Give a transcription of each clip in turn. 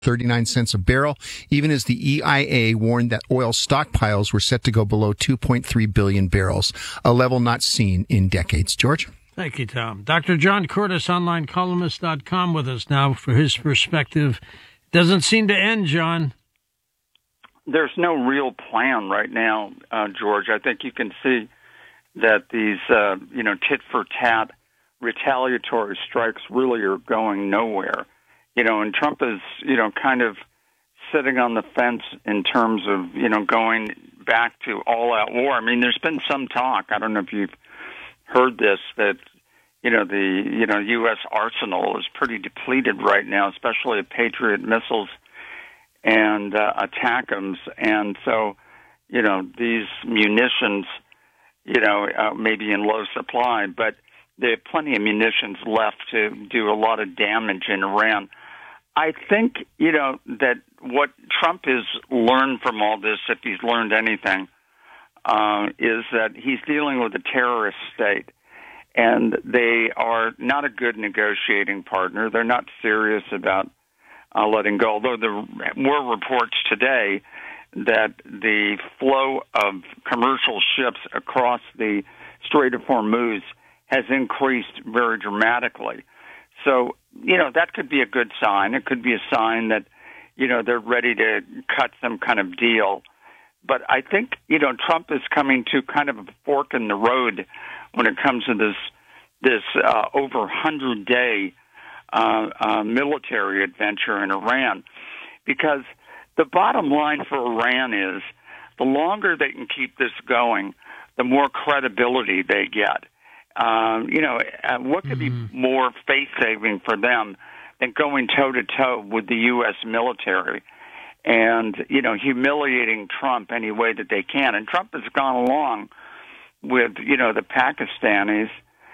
39 cents a barrel, even as the EIA warned that oil stockpiles were set to go below 2.3 billion barrels, a level not seen in decades. George? Thank you, Tom. Dr. John Curtis, onlinecolumnist.com, with us now for his perspective. Doesn't seem to end, John. There's no real plan right now, George. I think you can see that these, tit-for-tat retaliatory strikes really are going nowhere. And Trump is, kind of sitting on the fence in terms of, going back to all-out war. I mean, there's been some talk, I don't know if you've heard this, that, the U.S. arsenal is pretty depleted right now, especially of Patriot missiles and ATACMS. And so, these munitions, may be in low supply, but they have plenty of munitions left to do a lot of damage in Iran. I think, that what Trump has learned from all this, if he's learned anything, is that he's dealing with a terrorist state. And they are not a good negotiating partner. They're not serious about letting go. Although there were reports today that the flow of commercial ships across the Strait of Hormuz has increased very dramatically. So, that could be a good sign. It could be a sign that, they're ready to cut some kind of deal. But I think, Trump is coming to kind of a fork in the road when it comes to this over 100-day military adventure in Iran. Because the bottom line for Iran is the longer they can keep this going, the more credibility they get. What could be more face-saving for them than going toe-to-toe with the U.S. military and, humiliating Trump any way that they can? And Trump has gone along with, the Pakistanis.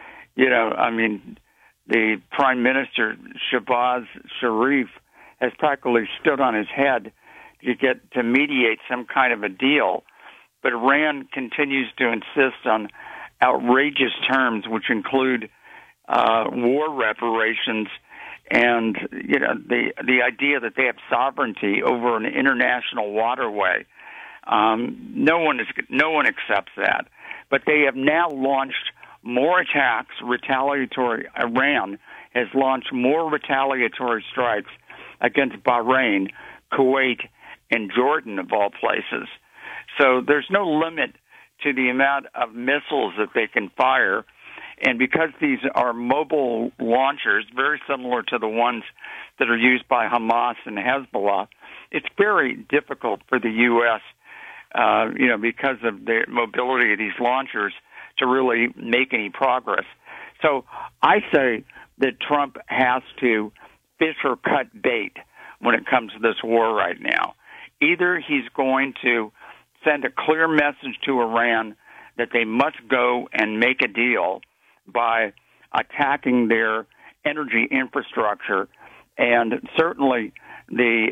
The Prime Minister, Shehbaz Sharif, has practically stood on his head to mediate some kind of a deal. But Iran continues to insist on outrageous terms, which include war reparations and the idea that they have sovereignty over an international waterway. No one accepts that. But they have now launched more attacks. Iran has launched more retaliatory strikes against Bahrain, Kuwait, and Jordan, of all places. So there's no limit to the amount of missiles that they can fire. And because these are mobile launchers, very similar to the ones that are used by Hamas and Hezbollah, it's very difficult for the U.S., because of the mobility of these launchers, to really make any progress. So I say that Trump has to fish or cut bait when it comes to this war right now. Either he's going to send a clear message to Iran that they must go and make a deal by attacking their energy infrastructure, and certainly the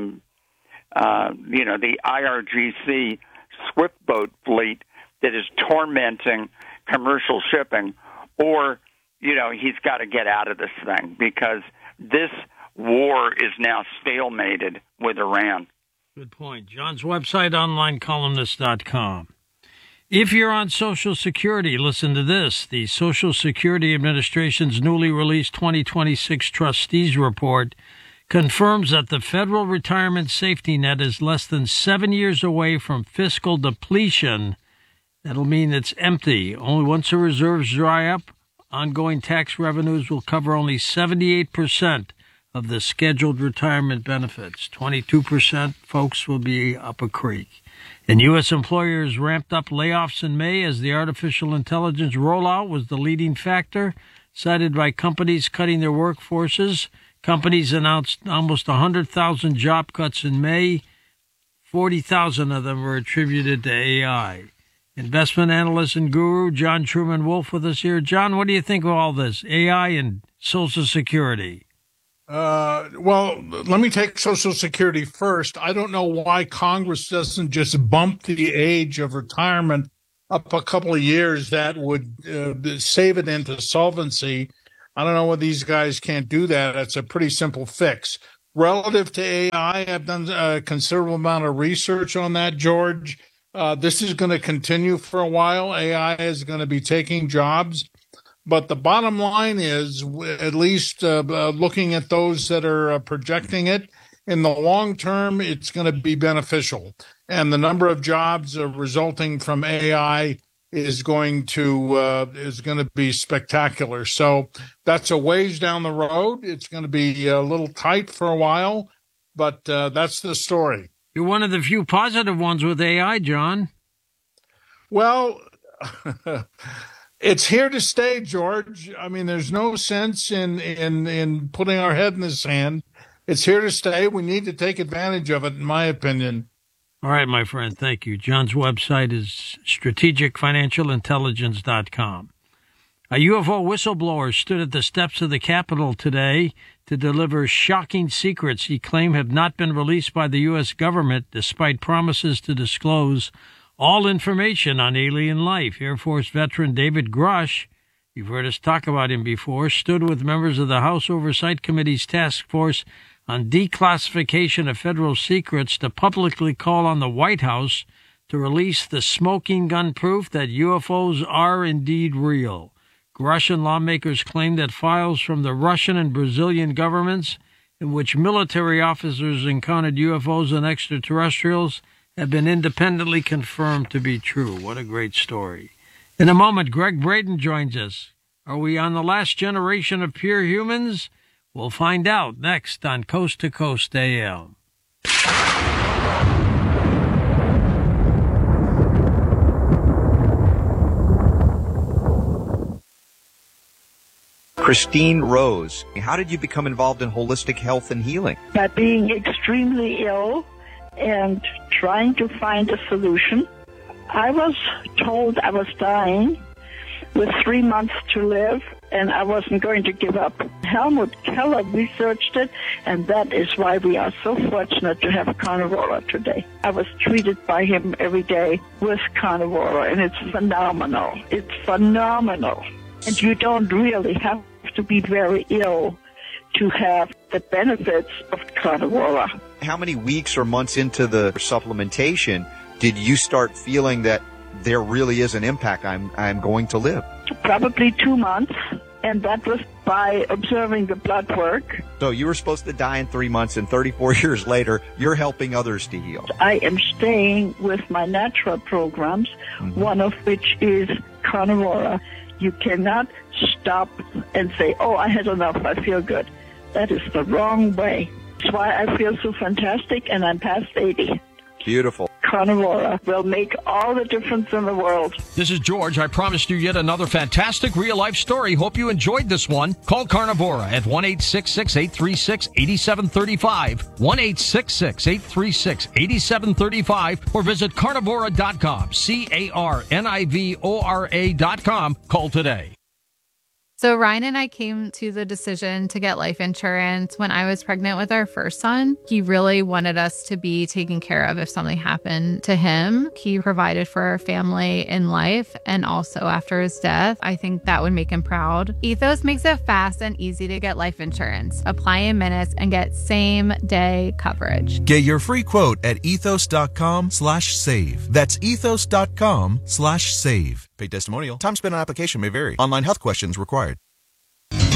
IRGC swift boat fleet that is tormenting commercial shipping, or he's got to get out of this thing because this war is now stalemated with Iran. Good point. John's website, onlinecolumnist.com. If you're on Social Security, listen to this. The Social Security Administration's newly released 2026 Trustees Report confirms that the federal retirement safety net is less than 7 years away from fiscal depletion. That'll mean it's empty. Only once the reserves dry up, ongoing tax revenues will cover only 78% of the scheduled retirement benefits. 22%, folks, will be up a creek. And U.S. employers ramped up layoffs in May as the artificial intelligence rollout was the leading factor, cited by companies cutting their workforces. Companies announced almost 100,000 job cuts in May. 40,000 of them were attributed to AI. Investment analyst and guru John Truman Wolf with us here. John, what do you think of all this, AI and Social Security? Well, let me take Social Security first. I don't know why Congress doesn't just bump the age of retirement up a couple of years. That would save it into solvency. I don't know why these guys can't do that. It's a pretty simple fix. Relative to AI, I've done a considerable amount of research on that, George. This is going to continue for a while. AI is going to be taking jobs. But the bottom line is, at least looking at those that are projecting it, in the long term, it's going to be beneficial. And the number of jobs resulting from AI is going to be spectacular. So that's a ways down the road. It's going to be a little tight for a while, but that's the story. You're one of the few positive ones with AI, John. Well, it's here to stay, George. I mean, there's no sense in putting our head in the sand. It's here to stay. We need to take advantage of it, in my opinion. All right, my friend. Thank you. John's website is strategicfinancialintelligence.com. A UFO whistleblower stood at the steps of the Capitol today to deliver shocking secrets he claimed have not been released by the U.S. government, despite promises to disclose all information on alien life. Air Force veteran David Grush, you've heard us talk about him before, stood with members of the House Oversight Committee's task force on declassification of federal secrets to publicly call on the White House to release the smoking gun proof that UFOs are indeed real. Grush and lawmakers claim that files from the Russian and Brazilian governments in which military officers encountered UFOs and extraterrestrials have been independently confirmed to be true. What a great story. In a moment, Greg Braden joins us. Are we on the last generation of pure humans? We'll find out next on Coast to Coast AM. Christine Rose, how did you become involved in holistic health and healing? By being extremely ill and trying to find a solution. I was told I was dying with 3 months to live, and I wasn't going to give up. Helmut Keller researched it, and that is why we are so fortunate to have Carnivora today. I was treated by him every day with Carnivora, and it's phenomenal. It's phenomenal. And you don't really have to be very ill to have the benefits of Carnivora. How many weeks or months into the supplementation did you start feeling that there really is an impact? I'm going to live. Probably 2 months, and that was by observing the blood work. So you were supposed to die in 3 months, and 34 years later, you're helping others to heal. I am staying with my natural programs, one of which is Carnivora. You cannot stop and say, oh, I had enough, I feel good. That is the wrong way. That's why I feel so fantastic, and I'm past 80. Beautiful. Carnivora will make all the difference in the world. This is George. I promised you yet another fantastic real-life story. Hope you enjoyed this one. Call Carnivora at 1-866-836-8735, 1-866-836-8735, or visit carnivora.com, carnivora.com. Call today. So Ryan and I came to the decision to get life insurance when I was pregnant with our first son. He really wanted us to be taken care of if something happened to him. He provided for our family in life and also after his death. I think that would make him proud. Ethos makes it fast and easy to get life insurance. Apply in minutes and get same-day coverage. Get your free quote at ethos.com/save. That's ethos.com/save. Paid testimonial. Time spent on application may vary. Online health questions required.